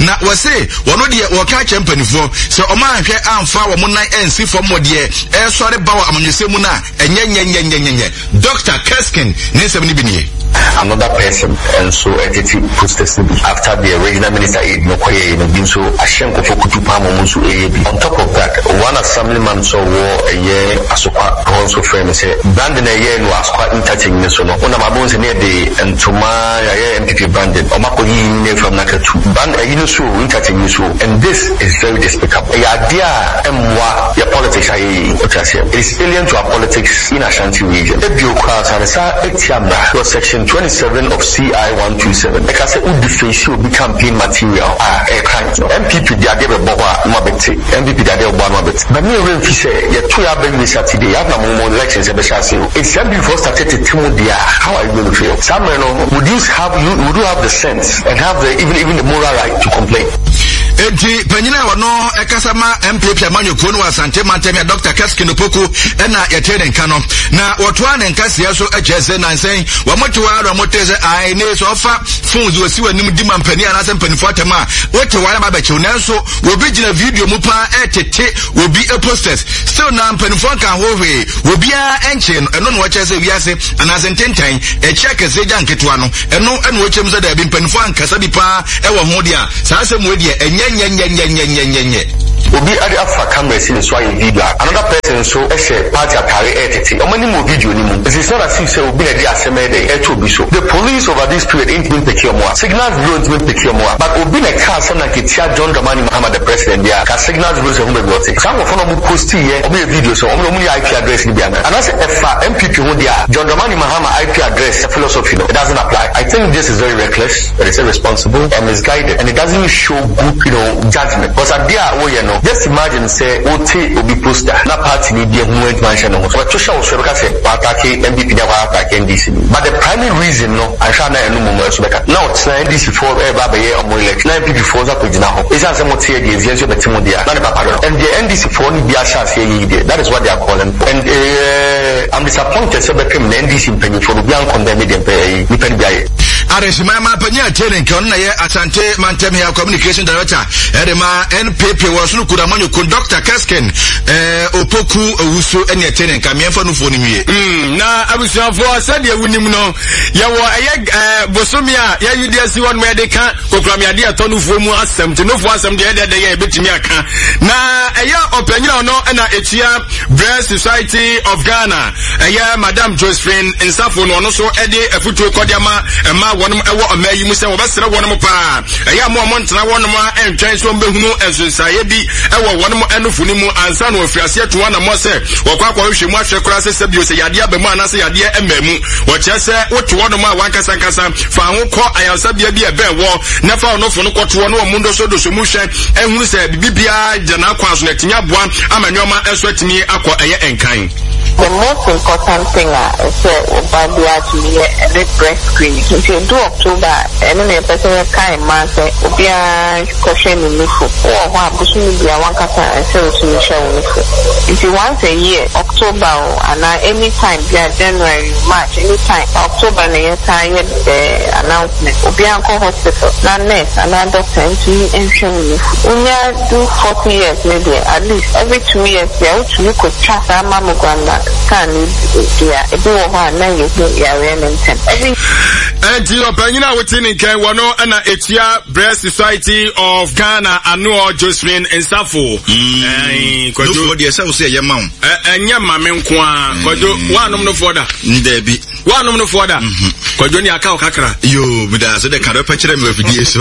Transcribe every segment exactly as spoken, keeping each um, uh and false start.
na wase wono de woka champanifo se oma hwe amfa wo mo nan ensi fo mo de e sori bawo amanyese mu na enyenyenyenyenyenye Doctor Keskin ne sebni biniye another person and so entity puts the city after the original minister Nokoye in the so Ashenko Fokutu Pamo Musu A B. On top of that, one assemblyman saw war a year Asoka also frame say Brandon a year no Asqua entertaining so no one of my bones near the and to my M P P Brandon or Mako Yin from Nakatu. Band a Yunusu entertaining so and this is very despicable. A idea Mwa your politics it is alien to our politics in Ashanti region. The bureaucrats and the section twenty-seven of C I one twenty-seven. Like I said, would defense will be campaign material are a crime. M P P they are there Boba Mabete, M P P they are there Boba Mabete. But me when say you two have been today, you have no more elections ever shall see. It's M P before started to tell me how are you going to feel? Some would you have you would you have the sense and have the even even the moral right to complain? Enti panyina wono ekasama M P P amanyoko no asante mantemi Doctor Keskin Opoku ena yetene nka no na wotoa ne nkasia so ejese nansen wamotoa ro moteze ai ne so fa phones wasi wanim di mampani anase mpanifo atema wote wala mabeche nanso obi gina video mu pa etete obi e posters still na mpanifo kan hohwe obi a enche no eno no wache se wiase anase ntentan e check seja nketoa no eno eno wachem se da bi mpanifo ankasa bi pa e wo ho dia saa se mu de enye nye nye nye nye nye nye nye Obi adi afa camera in so a video another person so e share party atare etete o mani mo video ni mu it's not as if say obi na dey aseme dey e to be so the police over this period ain't been pick your more signals don't been pick your more but obi na car some na ketia John Dramani Mahama the president there ka signals rules of home take some of them post here obi video so obi mo I P address ni bia na and as if M P P who there John Dramani Mahama I P address philosophy no it doesn't apply. I think this is very reckless, it is irresponsible and misguided, and it doesn't show good, you know, judgment. Because at there, oh, you know, just imagine say O T will be poster na party ni be movement mansion no so to show so because say attack M P P na attack N D C but the primary reason no I shall na enu mo so because now it's N D C for ever be on election na M P P for that page na ho is as mo tie the evience be timo dia na the papa and the N D C for ni bia sha say yi there that is what they are calling for and uh, I'm disappointed say be come N D C penny for be an condemn them be ni penny bia Aresima ma panya tene nkon na ye Asante Mantemi ya communication director edema N P P wasunu kudamanyo ku Doctor Keskin eh Opoku owuso ene tene nka miemfa no fo ni wie mm na abusuafo asade awunim no ya wo eye bosomia ya U D S one medical kokramia de atonu fo mu asem te no fo asem de de de ye betimi aka na eye opanyina no na etua Breast Society of Ghana eye Madam Josephine Nsafo no no so ede afutuo kodiama ema wonum ewo amayi mu se wo besere wonum pa eye mo mo ntena wonum entwen so mbehunu ensunsaye bi ewo wonum enufuni mu ansa no afiase atuwa na mo se wokwa kwa hwe mu ahwe kora se se bio se yade abamu anase yade emamu wo chese woto wonum a wankasa nkasa fa ho ko ayansa bia bi ebe wo na fa no funu kwoto no mundo so do so mu hwe ehunu se bibia jana kwa so na tinya boa amanyoma eso atimi akọ eye enkan. The most important thing is about the breast screening. If you do October, and then a person can man say, Obia question in Nifu, or what Bushing Bia one kata and say to Michelle Nifu. If you once a year, October, and any time, January, March, any time, October, and a time, the announcement, Obia hospital, not nurse, and a doctor, and to me, and show Nifu. When you do forty years, maybe at least every two years, you could trust our mammogram. Can dia ebi wo ha na ye ya rementen and you opanyina within kan wono na etia Breast Society of Ghana anu Josephine Nsafo eh kojo de se wo se ye ma eh enya ma me nko a kojo wanom no foda ndebi wanom no foda kojo ni aka okakra yo me da so de kan pa kire me afidie so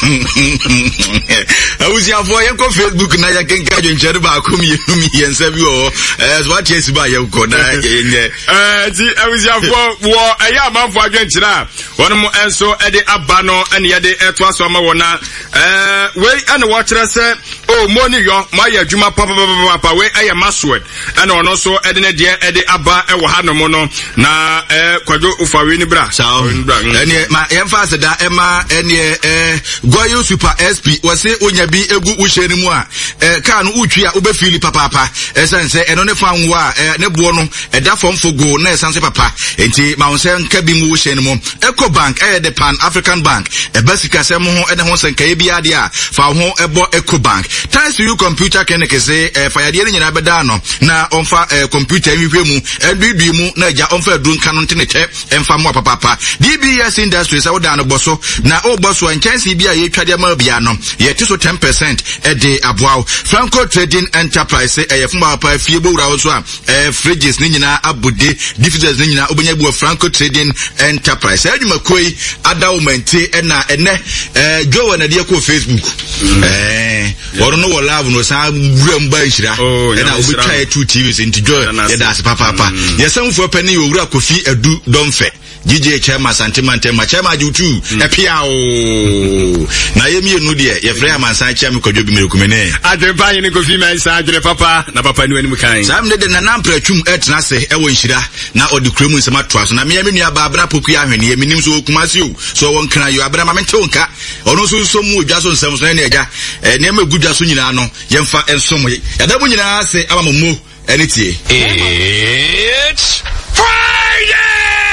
awusi afo ye ko Facebook na ya kenka dwenche ba akomi yumi yensa bi o eh what yes ba ye ko na yenye eh ti awusi afo wo eya amanfo adwenchira wonu mo enso e de aba no ene ye de eto aso ma wona eh we ene wo kire se o moni yo ma ya adwuma papa papa we eye masword ene ono so e de ne de e de aba e wo ha no mo no na eh kwajo ufawe ni bra sao ene ma yemfa se da ema ene eh goyo super S P wose onya bi egu wo hye ni mu a eh ka no utwi a obefili papa papa esense eno ne fa nwo a ne bo no eda fom fogo na esense papa enti ma won se nka bi mu wo hye ni mu ekọ Ecobank eh the Pan African Bank e basika se mo ho e de ho senkaye bia de a fa ho ebo Ecobank. Thanks to you computer clinic say eh fa yade nyina beda no na onfa eh computer hwehwe mu edudu mu na ja onfa aduru nka no ntene che emfa mo papa. D B S Industries awo da no boso na o boso enchansi bia ye twade ma bia no ye ti so ten percent e de aboa. Franco Trading Enterprise eh ye fuma papa fie bowura wo so a eh fridges ni nyina abude diffusers ni nyina obenya bu Franco Trading Enterprise. Adwuma koi adawmenti e na ene eh Joe na de ko Facebook eh woro no wo love no sa wuram ba nhira e na obi try two T Vs into Joe ye da se papa papa ye samfo pani owura Kofi Adu Domfe G J Chairman Santimante ma Chairman Jutu e pia o na ye mi enu de ye frɛ amansan chia me kwadwo bi me rekomene adrepa ye ne Kofi man sa adre papa na papa ni anim kan sam de na nampra twum etna se e wo nhira na odi kremu nsema toa so na me me nua ba abra poku ya hwene ye minim so kumase o so won kra yo abra ma mente wonka ono so so mu odwa so nsem so na eja e ne ma gudwa so nyina no yemfa ensom ye yada mu nyina se aba mo ene tie it's Friday.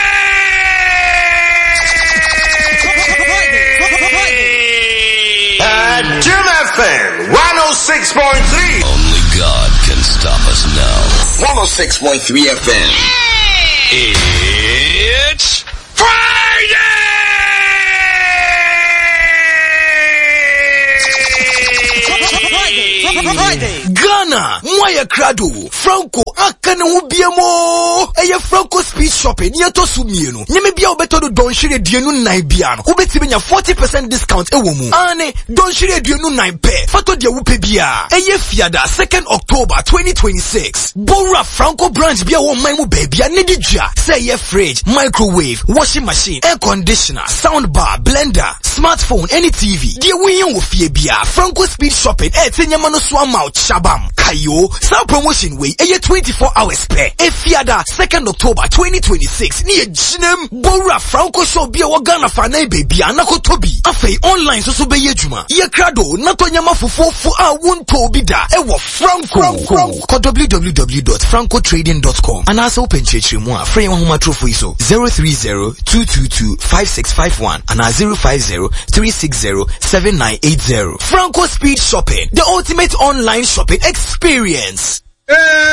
Jim F M one oh six point three. Only God can stop us now. one oh six point three F M. It's Friday. Ghana, Moya Crado, Franco, Akane Ubiamo, Eye Franco Speed Shopping, Yato Sumieno, Nemibia Beto Don Shire Dienu Naibiano, Ubetibenya forty percent discount, Ewomu, Ane, Don Shire Dienu Naipe, Fato Dia Upebia, Eye Fiada, second October twenty twenty-six, Bora Franco branch Bia Womaimu Baby, Nidija, say ye fridge, microwave, washing machine, air conditioner, sound bar, blender, smartphone, any T V, Dia Winyon Ufiebia, Franco Speed Shopping, Eh, Tenyamano Swamouth, Shabam, Kayo, some promotion way, a twenty-four hours pay. A Fiada, second October twenty twenty-six, near Jinem, Bora, Franco Show, Bia Wagana Fane Baby, Anako Toby, Afe online, so be Yejuma, Yakrado, Natonyama Fufu, for our one Tobida, Ewa Franco, call w w w dot franco trading dot com, and also open church more, frame home trophy so, zero three zero, two two two, five six five one, and a zero five zero, three six zero, seven nine eight zero. Franco Speed Shopping, the ultimate online shopping experience.